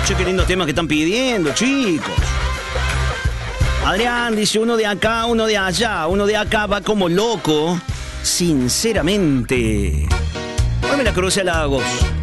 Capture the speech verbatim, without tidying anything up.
Che, qué lindos temas que están pidiendo, chicos. Adrián dice, uno de acá, uno de allá. Uno de acá va como loco. Sinceramente. Hoy me la crucé a Lagos.